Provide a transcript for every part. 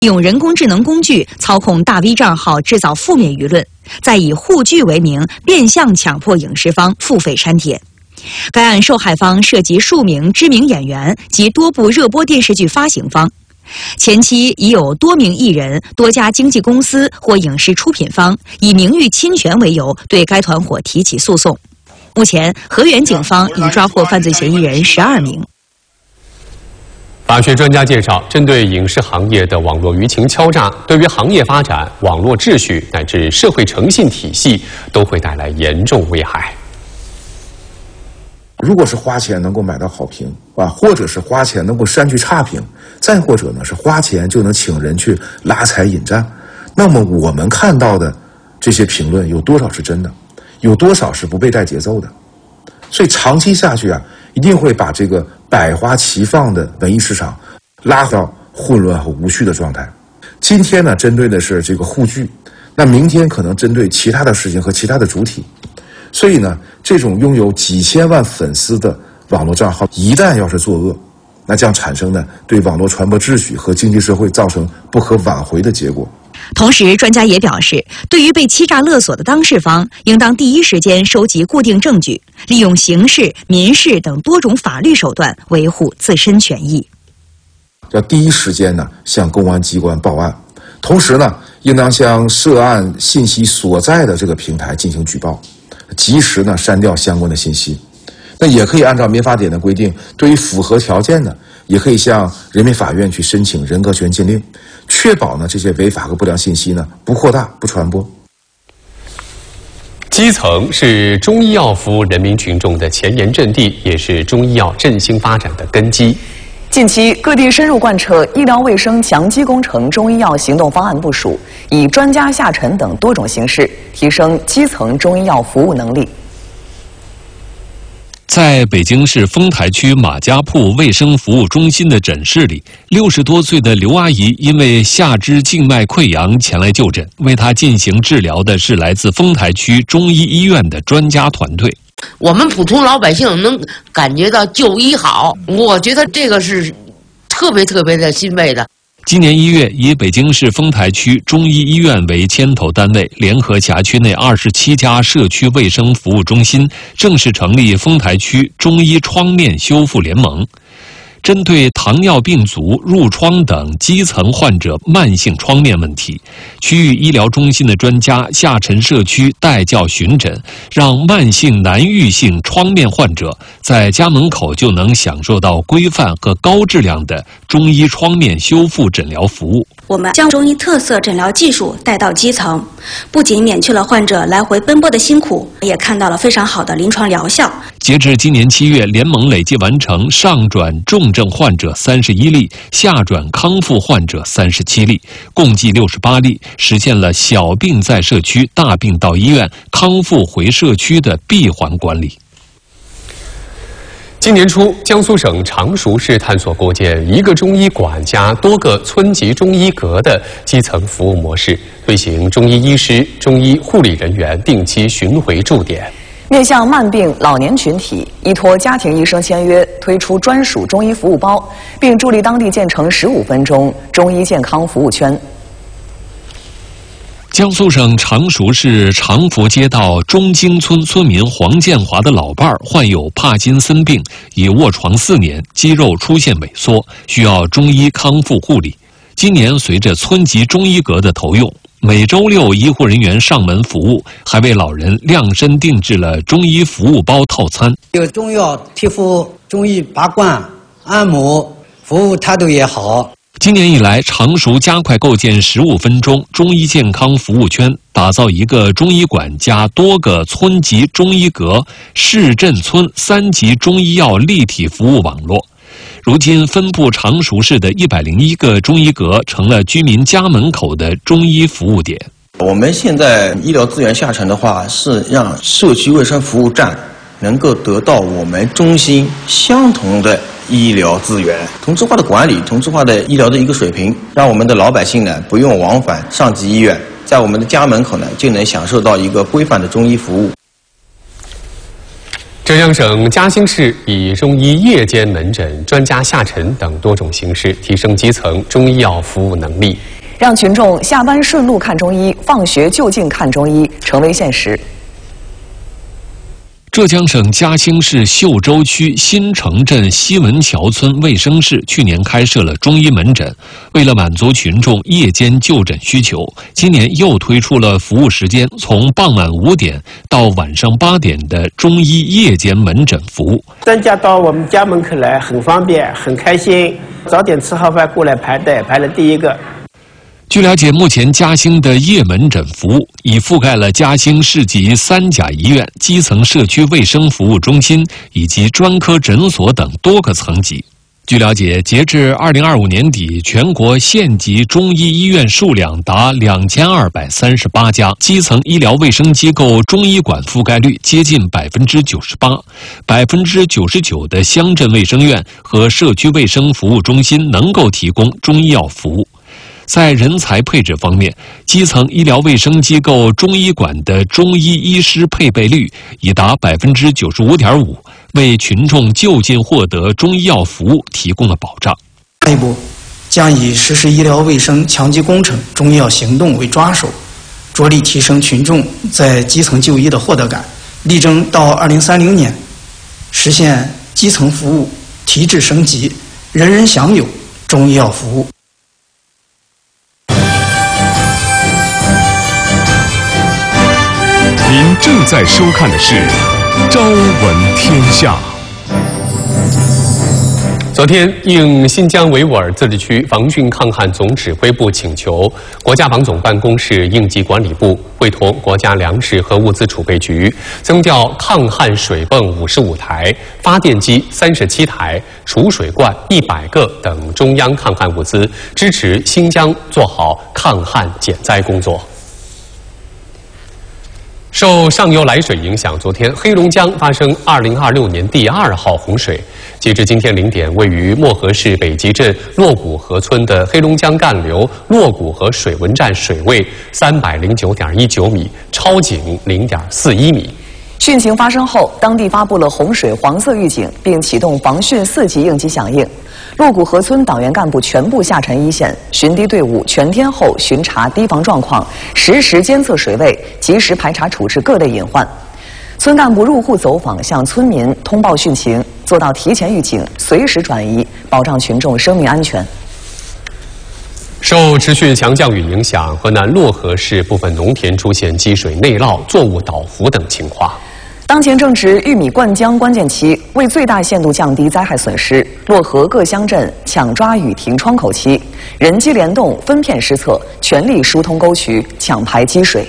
用人工智能工具操控大 V 账号制造负面舆论，再以护剧为名变相强迫影视方付费删帖。该案受害方涉及数名知名演员及多部热播电视剧发行方，前期已有多名艺人、多家经纪公司或影视出品方以名誉侵权为由对该团伙提起诉讼。目前，河源警方已抓获犯罪嫌疑人12名。 法学专家介绍，针对影视行业的网络舆情敲诈，对于行业发展、网络秩序乃至社会诚信体系都会带来严重危害。 如果是花钱能够买到好评啊，或者是花钱能够删去差评，再或者呢是花钱就能请人去拉踩引战，那么我们看到的这些评论有多少是真的，有多少是不被带节奏的？所以长期下去啊，一定会把这个百花齐放的文艺市场拉到混乱和无序的状态。今天呢，针对的是这个护剧，那明天可能针对其他的事情和其他的主体。所以呢，这种拥有几千万粉丝的网络账号，一旦要是作恶，那将产生呢对网络传播秩序和经济社会造成不可挽回的结果。 同时，专家也表示，对于被欺诈勒索的当事方，应当第一时间收集固定证据，利用刑事、民事等多种法律手段维护自身权益。 要第一时间呢向公安机关报案，同时呢，应当向涉案信息所在的这个平台进行举报，及时呢删掉相关的信息。那也可以按照民法典的规定，对于符合条件的，也可以向人民法院去申请人格权禁令，确保呢这些违法和不良信息呢不扩大、不传播。 基层是中医药服务人民群众的前沿阵地，也是中医药振兴发展的根基。 近期，各地深入贯彻医疗卫生强基工程中医药行动方案部署，以专家下沉等多种形式提升基层中医药服务能力。 在北京市丰台区马家铺卫生服务中心的诊室里，60多岁的刘阿姨因为下肢静脉溃疡前来就诊，为她进行治疗的是来自丰台区中医医院的专家团队。 我们普通老百姓能感觉到就医好，我觉得这个是特别的欣慰的。 今年1月，以北京市丰台区中医医院为牵头单位，联合辖区内27家社区卫生服务中心，正式成立丰台区中医创面修复联盟。针对糖尿病足、褥疮等基层患者慢性创面问题，区域医疗中心的专家下沉社区带教巡诊，让慢性难愈性创面患者在家门口就能享受到规范和高质量的中医创面修复诊疗服务。 我们将中医特色诊疗技术带到基层，不仅免去了患者来回奔波的辛苦，也看到了非常好的临床疗效。 截至今年7月，联盟累计完成上转重症患者31例，下转康复患者37例，共计68例，实现了小病在社区、大病到医院、康复回社区的闭环管理。 今年初，江苏省常熟市探索构建一个中医馆加多个村级中医阁的基层服务模式，推行中医医师、中医护理人员定期巡回驻点。 面向慢病老年群体，依托家庭医生签约，推出专属中医服务包，并助力当地建成15分钟中医健康服务圈。 江苏省常熟市长福街道中京村村民黄建华的老伴儿患有帕金森病，已卧床4年，肌肉出现萎缩，需要中医康复护理。今年随着村级中医阁的投用，每周6医护人员上门服务，还为老人量身定制了中医服务包套餐， 有中药贴敷、中医拔罐、按摩，服务态度也好。 今年以来，常熟加快构建15分钟中医健康服务圈，打造一个中医馆加多个村级中医阁、市镇村3级中医药立体服务网络。如今，分布常熟市的101个中医阁成了居民家门口的中医服务点。 我们现在医疗资源下沉的话，是让社区卫生服务站能够得到我们中心相同的医疗资源，同质化的管理，同质化的医疗的一个水平，让我们的老百姓呢不用往返上级医院，在我们的家门口呢就能享受到一个规范的中医服务。 浙江省嘉兴市以中医夜间门诊、专家下诊等多种形式，提升基层中医药服务能力， 让群众下班顺路看中医，放学就近看中医成为现实。 浙江省嘉兴市秀洲区新城镇西文桥村卫生室去年开设了中医门诊，为了满足群众夜间就诊需求，今年又推出了服务时间从傍晚5点到晚上8点的中医夜间门诊服务。 专家到我们家门口来，很方便，很开心。早点吃好饭过来排队，排了第一个。 据了解，目前嘉兴的夜门诊服务已覆盖了嘉兴市级3甲医院、基层社区卫生服务中心以及专科诊所等多个层级。据了解，截至2025年底，全国县级中医医院数量达2238家，基层医疗卫生机构中医馆覆盖率接近98%，99%的乡镇卫生院和社区卫生服务中心能够提供中医药服务。在人才配置方面，基层医疗卫生机构中医馆的中医医师配备率已达95.5%，为群众就近获得中医药服务提供了保障。 下一步将以实施医疗卫生强基工程中医药行动为抓手，着力提升群众在基层就医的获得感，力争到2030年实现基层服务提质升级，人人享有中医药服务。 您正在收看的是《朝闻天下》。 昨天，应新疆维吾尔自治区防汛抗旱总指挥部请求，国家防总办公室应急管理部会同国家粮食和物资储备局增调抗旱水泵55台、发电机37台、储水罐100个等中央抗旱物资，支持新疆做好抗旱减灾工作。受上游来水影响，昨天黑龙江发生2026年第2号洪水。截至今天0点，位于漠河市北集镇洛谷河村的黑龙江干流洛谷河水文站水位309.19米，超警0.41米。 汛情发生后，当地发布了洪水黄色预警，并启动防汛4级应急响应。洛谷河村党员干部全部下沉一线，巡堤队伍全天候巡查堤防状况，实时监测水位，及时排查处置各类隐患。村干部入户走访，向村民通报汛情，做到提前预警、随时转移，保障群众生命安全。 受持续强降雨影响，河南漯河市部分农田出现积水内涝、作物倒伏等情况。 当前正值玉米灌浆关键期，为最大限度降低灾害损失，漯河各乡镇抢抓雨停窗口期，人机联动，分片施策，全力疏通沟渠，抢排积水。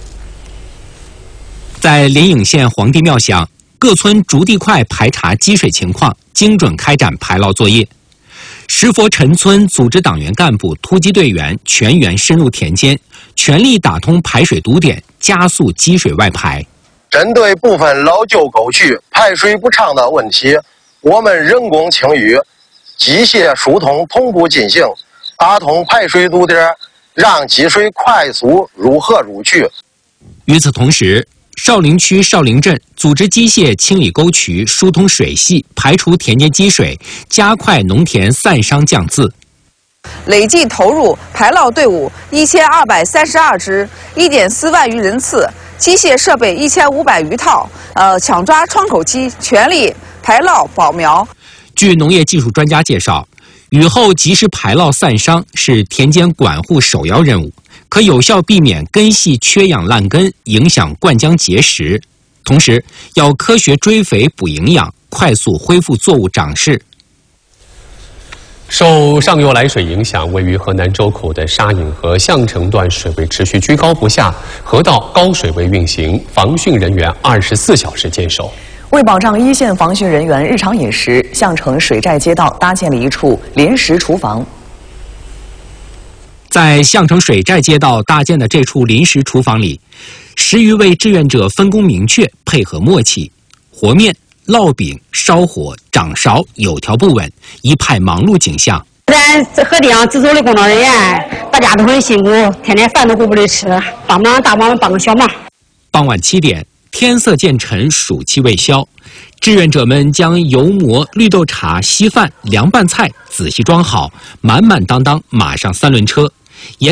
在临颍县黄帝庙乡，各村逐地块排查积水情况，精准开展排涝作业。石佛陈村组织党员干部、突击队员全员深入田间，全力打通排水堵点，加速积水外排。 针对部分老旧沟渠排水不畅的问题，我们人工清淤、机械疏通同步进行，打通排水堵点，让积水快速入河入渠。 与此同时，少陵区少陵镇组织机械清理沟渠，疏通水系，排除田间积水，加快农田散伤降渍。 累计投入排涝队伍1232支，1.4万余人次，机械设备1500余套，抢抓窗口期，全力排涝保苗。 据农业技术专家介绍，雨后及时排涝散伤是田间管护首要任务，可有效避免根系缺氧烂根，影响灌浆结实。同时，要科学追肥补营养，快速恢复作物长势。 受上游来水影响，位于河南周口的沙引河项城段水位持续居高不下，河道高水位运行，防汛人员24小时坚守。 为保障一线防汛人员日常饮食，项城水寨街道搭建了一处临时厨房。 在项城水寨街道搭建的这处临时厨房里，10余位志愿者分工明确，配合默契，和面、烙饼、烧火、掌勺有条不紊，一派忙碌景象。 咱河堤上制作的工作人员，大家都很辛苦，天天饭都顾不得吃，帮忙大忙帮个小忙。 傍晚7点， 天色渐沉，暑气未消，志愿者们将油馍、绿豆茶、稀饭、凉拌菜仔细装好，满满当当码上3轮车。